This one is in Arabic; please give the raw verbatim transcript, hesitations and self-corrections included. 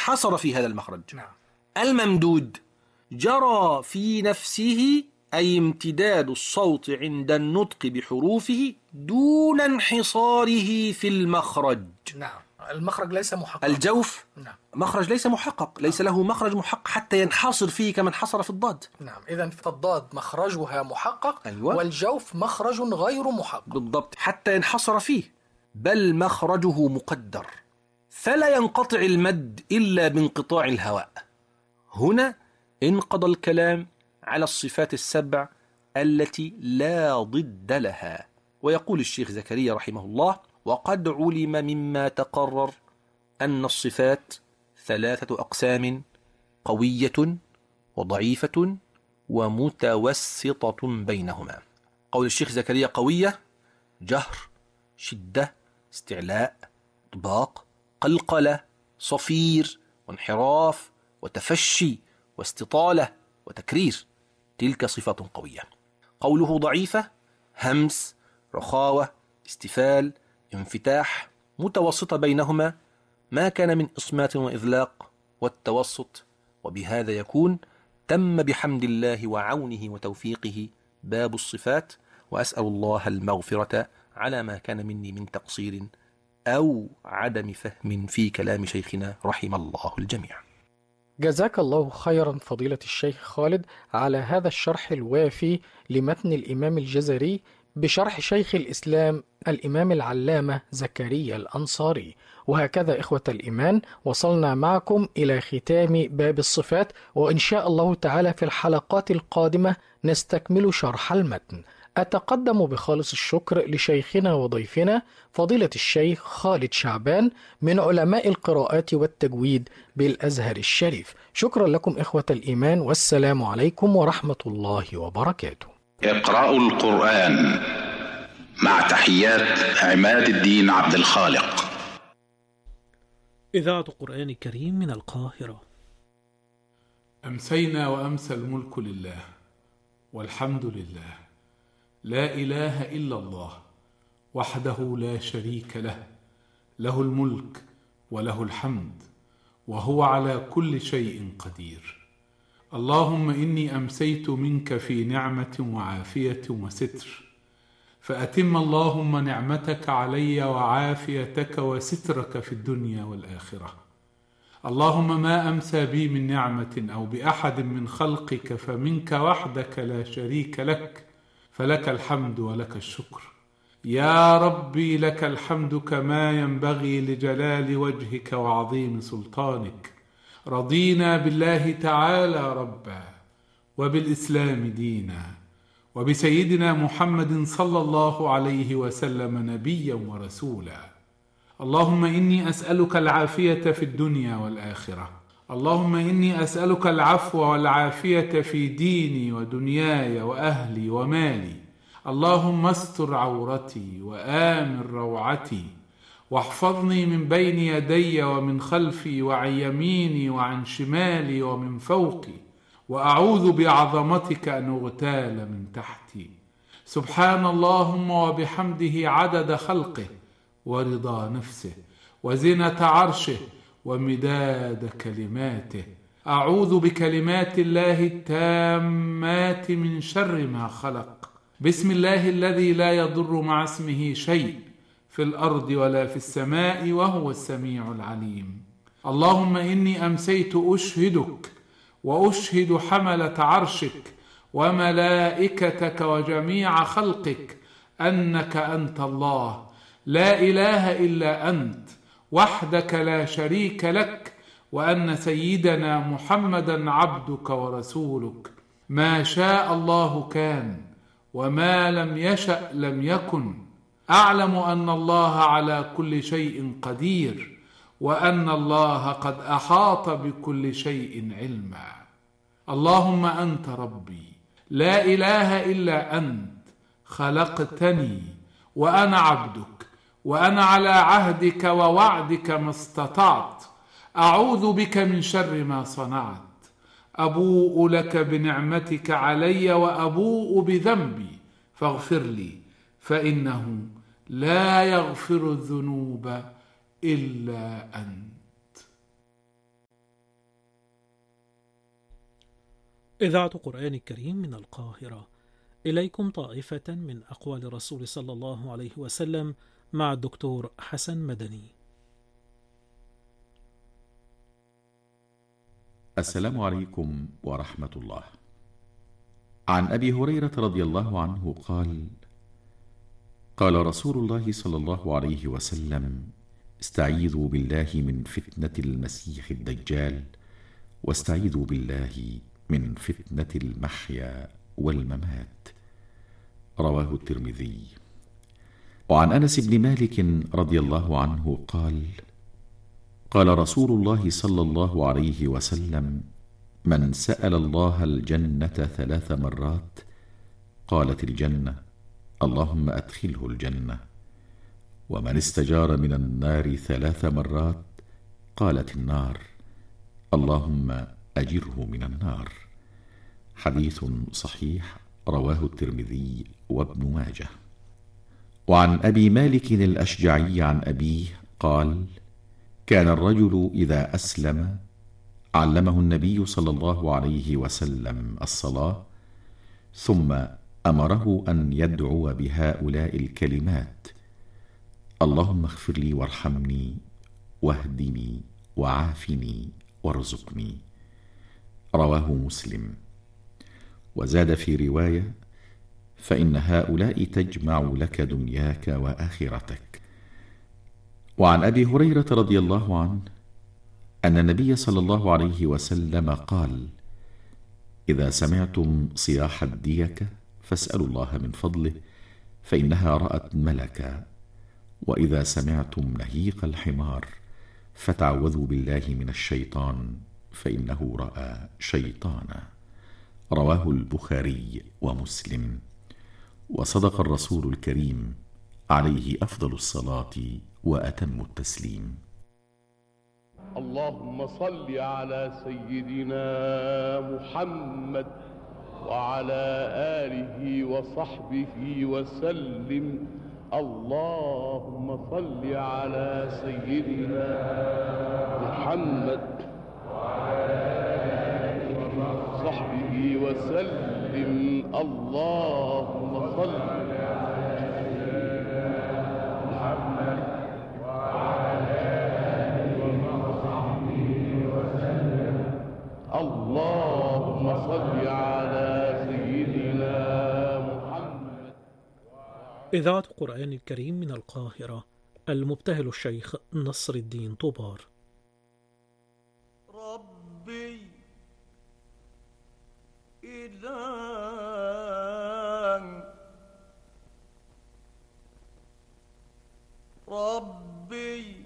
انحصر في هذا المخرج. نعم. الممدود جرى في نفسه، أي امتداد الصوت عند النطق بحروفه دون انحصاره في المخرج. نعم، المخرج ليس محقق. الجوف نعم. مخرج ليس محقق، ليس له مخرج محقق حتى ينحصر فيه كما انحصر في الضاد. نعم، إذن فالضاد مخرجها محقق. أيوة. والجوف مخرج غير محقق. بالضبط، حتى ينحصر فيه، بل مخرجه مقدر، فلا ينقطع المد إلا بانقطاع الهواء. هنا انقضى الكلام على الصفات السبع التي لا ضد لها. ويقول الشيخ زكريا رحمه الله: وقد علم مما تقرر أن الصفات ثلاثة أقسام: قوية وضعيفة ومتوسطة بينهما. قول الشيخ زكريا: قوية، جهر، شدة، استعلاء، طباق، قلقلة، صفير، وانحراف، وتفشي، واستطالة، وتكرير، تلك صفات قوية. قوله ضعيفة: همس، رخاوة، استفال، انفتاح. متوسطة بينهما ما كان من إصمات وإذلاق، والتوسط. وبهذا يكون تم بحمد الله وعونه وتوفيقه باب الصفات، وأسأل الله المغفرة على ما كان مني من تقصير أو عدم فهم في كلام شيخنا رحم الله الجميع. جزاك الله خيرا فضيلة الشيخ خالد على هذا الشرح الوافي لمتن الإمام الجزري بشرح شيخ الإسلام الإمام العلامة زكريا الأنصاري. وهكذا إخوة الإيمان وصلنا معكم إلى ختام باب الصفات، وإن شاء الله تعالى في الحلقات القادمة نستكمل شرح المتن. أتقدم بخالص الشكر لشيخنا وضيفنا فضيلة الشيخ خالد شعبان من علماء القراءات والتجويد بالأزهر الشريف. شكرا لكم إخوة الإيمان، والسلام عليكم ورحمة الله وبركاته. اقرأوا القرآن مع تحيات عماد الدين عبد الخالق. إذاعة القرآن الكريم من القاهرة. أمسينا وأمسى الملك لله والحمد لله، لا إله إلا الله وحده لا شريك له، له الملك وله الحمد وهو على كل شيء قدير. اللهم إني أمسيت منك في نعمة وعافية وستر، فأتم اللهم نعمتك علي وعافيتك وسترك في الدنيا والآخرة. اللهم ما أمسى بي من نعمة أو بأحد من خلقك فمنك وحدك لا شريك لك، فلك الحمد ولك الشكر. يا ربي لك الحمد كما ينبغي لجلال وجهك وعظيم سلطانك. رضينا بالله تعالى ربا، وبالإسلام دينا، وبسيدنا محمد صلى الله عليه وسلم نبيا ورسولا. اللهم إني أسألك العافية في الدنيا والآخرة. اللهم إني أسألك العفو والعافية في ديني ودنياي وأهلي ومالي. اللهم استر عورتي وآمن روعتي، واحفظني من بين يدي ومن خلفي وعن يميني وعن شمالي ومن فوقي، وأعوذ بعظمتك أن أغتال من تحتي. سبحان اللهم وبحمده عدد خلقه ورضا نفسه وزنة عرشه ومداد كلماته. أعوذ بكلمات الله التامات من شر ما خلق. بسم الله الذي لا يضر مع اسمه شيء في الأرض ولا في السماء وهو السميع العليم. اللهم إني أمسيت أشهدك وأشهد حملة عرشك وملائكتك وجميع خلقك أنك أنت الله لا إله إلا أنت وحدك لا شريك لك، وأن سيدنا محمدا عبدك ورسولك. ما شاء الله كان، وما لم يشأ لم يكن. أعلم أن الله على كل شيء قدير، وأن الله قد أحاط بكل شيء علما. اللهم أنت ربي لا إله إلا أنت، خلقتني وأنا عبدك، وأنا على عهدك ووعدك ما استطعت. أعوذ بك من شر ما صنعت. أبوء لك بنعمتك علي وأبوء بذنبي، فاغفر لي فإنه لا يغفر الذنوب إلا أنت. إذاعة قرآن الكريم من القاهرة. إليكم طائفة من أقوال الرسول صلى الله عليه وسلم مع الدكتور حسن مدني. السلام عليكم ورحمة الله. عن أبي هريرة رضي الله عنه قال: قال رسول الله صلى الله عليه وسلم: استعيذوا بالله من فتنة المسيح الدجال، واستعيذوا بالله من فتنة المحيا والممات. رواه الترمذي. وعن أنس بن مالك رضي الله عنه قال: قال رسول الله صلى الله عليه وسلم: من سأل الله الجنة ثلاث مرات قالت الجنة اللهم أدخله الجنة، ومن استجار من النار ثلاث مرات قالت النار اللهم أجره من النار. حديث صحيح رواه الترمذي وابن ماجه. وعن أبي مالك الأشجعي عن أبيه قال: كان الرجل إذا أسلم علمه النبي صلى الله عليه وسلم الصلاة، ثم أمره أن يدعو بهؤلاء الكلمات: اللهم اغفر لي وارحمني واهدني وعافني وارزقني. رواه مسلم. وزاد في رواية: فإن هؤلاء تجمع لك دنياك وآخرتك. وعن أبي هريرة رضي الله عنه أن النبي صلى الله عليه وسلم قال: إذا سمعتم صياح الديكة فاسألوا الله من فضله فإنها رأت ملكا، وإذا سمعتم نهيق الحمار فتعوذوا بالله من الشيطان فإنه رأى شيطانا. رواه البخاري ومسلم. وصدق الرسول الكريم عليه أفضل الصلاة وأتم التسليم. اللهم صل على سيدنا محمد وعلى آله وصحبه وسلم. اللهم صل على سيدنا محمد وعلى آله وصحبه وسلم. اللهم صل على سيدنا محمد وعلى آله وصحبه وسلم. اللهم صل على سيدنا محمد. إذاعة قرآن الكريم من القاهرة. المبتهل الشيخ نصر الدين طوبار. ربي إله ربي